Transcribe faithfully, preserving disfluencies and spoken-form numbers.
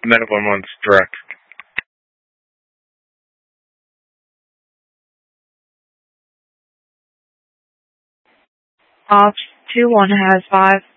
Medical months direct. Ops two one has five.